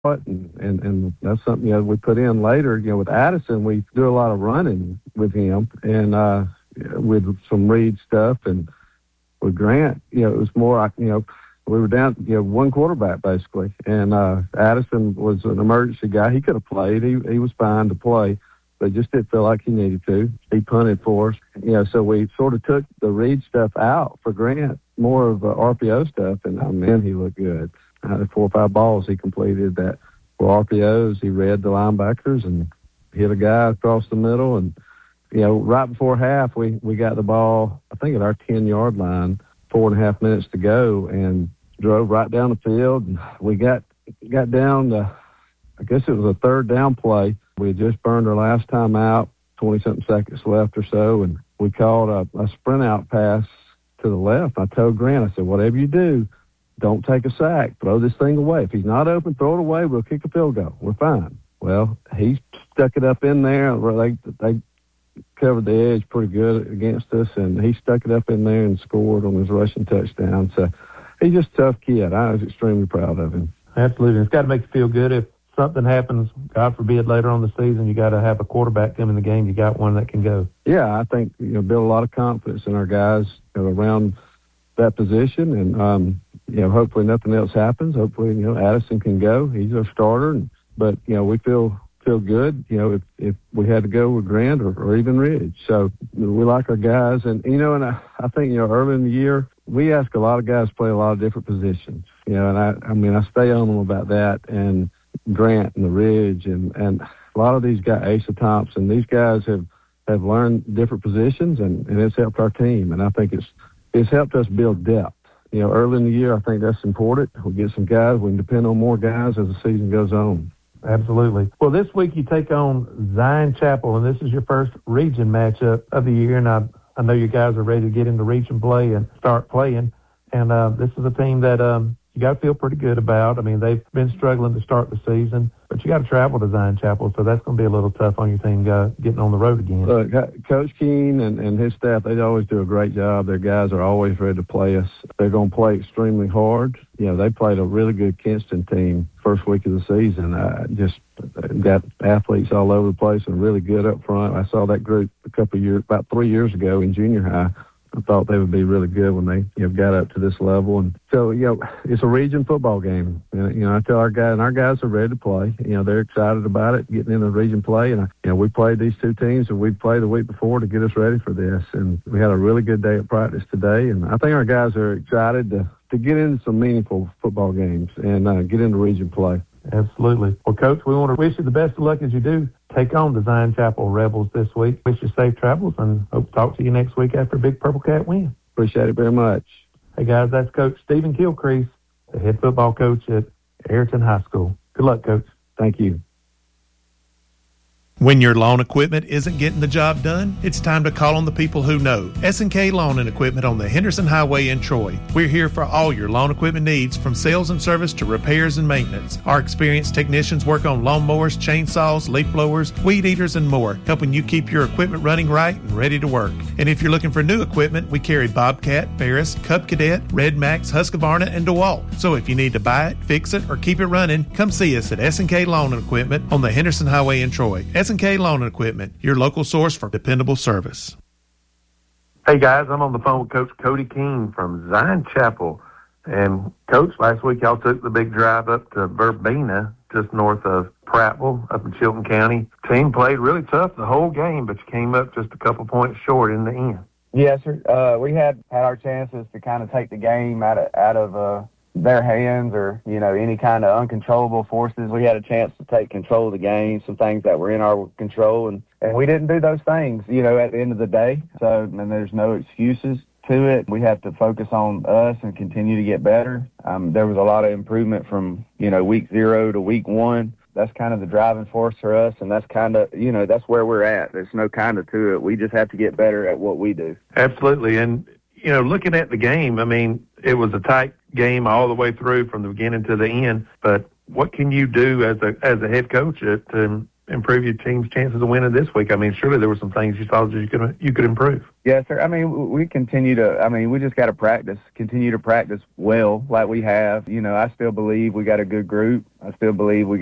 and that's something, we put in later. With Addison, we do a lot of running with him and with some read stuff. And with Grant, it was more like, we were down, one quarterback basically. And Addison was an emergency guy. He could have played. He was fine to play, but just didn't feel like he needed to. He punted for us. So we sort of took the read stuff out for Grant, more of RPO stuff, and man, he looked good. 4 or 5 balls he completed that were RPOs. He read the linebackers and hit a guy across the middle. And, right before half, we got the ball, I think, at our 10-yard line, 4.5 minutes to go, and drove right down the field. And we got down to, I guess it was a third down play. We had just burned our last time out, 20-something seconds left or so, and we called a sprint out pass to the left. I told Grant, I said, whatever you do, don't take a sack. Throw this thing away. If he's not open, throw it away. We'll kick a field goal. We're fine. Well, he stuck it up in there. They covered the edge pretty good against us, and he stuck it up in there and scored on his rushing touchdown. So he's just a tough kid. I was extremely proud of him. Absolutely. It's got to make you feel good. If something happens, God forbid, later on the season, you got to have a quarterback come in the game. You got one that can go. Yeah, I think, build a lot of confidence in our guys around that position, and hopefully nothing else happens. Hopefully, Addison can go. He's our starter, but we feel good. If we had to go with Grant or even Ridge, so we like our guys, and and I think early in the year we ask a lot of guys to play a lot of different positions. And I stay on them about that, and Grant and the Ridge, and a lot of these guys, Asa Thompson, these guys have learned different positions, and it's helped our team, and I think it's helped us build depth. Early in the year, I think that's important. We'll get some guys. We can depend on more guys as the season goes on. Absolutely. Well, this week you take on Zion Chapel, and this is your first region matchup of the year, and I know you guys are ready to get into region play and start playing. And this is a team that you got to feel pretty good about. I mean, they've been struggling to start the season, but you got to travel to Zion Chapel, so that's going to be a little tough on your team getting on the road again. Look, Coach Keene and his staff, they always do a great job. Their guys are always ready to play us. They're going to play extremely hard. They played a really good Kinston team first week of the season. Just got athletes all over the place and really good up front. I saw that group about 3 years ago in junior high. I thought they would be really good when they got up to this level. And so, it's a region football game. And, I tell our guys are ready to play. They're excited about it, getting into region play. And, we played these two teams that we played the week before to get us ready for this. And we had a really good day of practice today. And I think our guys are excited to get into some meaningful football games and get into region play. Absolutely. Well, Coach, we want to wish you the best of luck as you do take on the Zion Chapel Rebels this week. Wish you safe travels, and hope to talk to you next week after a big Purple Cat win. Appreciate it very much. Hey, guys, that's Coach Stephen Kilcrease, the head football coach at Ayrton High School. Good luck, Coach. Thank you. When your lawn equipment isn't getting the job done, it's time to call on the people who know. S&K Lawn and Equipment on the Henderson Highway in Troy. We're here for all your lawn equipment needs, from sales and service to repairs and maintenance. Our experienced technicians work on lawnmowers, chainsaws, leaf blowers, weed eaters, and more, helping you keep your equipment running right and ready to work. And if you're looking for new equipment, we carry Bobcat, Ferris, Cub Cadet, Red Max, Husqvarna, and DeWalt. So if you need to buy it, fix it, or keep it running, come see us at S&K Lawn and Equipment on the Henderson Highway in Troy. S&K Lawn and Equipment, your local source for dependable service. Hey, guys, I'm on the phone with Coach Cody Keene from Zion Chapel. And, Coach, last week y'all took the big drive up to Verbena, just north of Prattville, up in Chilton County. Team played really tough the whole game, but you came up just a couple points short in the end. Yes, sir. We had our chances to kind of take the game out of their hands, or any kind of uncontrollable forces. We had a chance to take control of the game, some things that were in our control, and we didn't do those things at the end of the day. So, and there's no excuses to it. We have to focus on us and continue to get better. There was a lot of improvement from week 0 to week 1. That's kind of the driving force for us, and that's kind of that's where we're at. There's no kind of to it. We just have to get better at what we do. Absolutely. And looking at the game, I mean, it was a tight game all the way through from the beginning to the end. But what can you do as a head coach to improve your team's chances of winning this week? I mean, surely there were some things you thought that you could improve. Yes, sir. I mean, we just got to continue to practice well like we have. I still believe we got a good group. I still believe we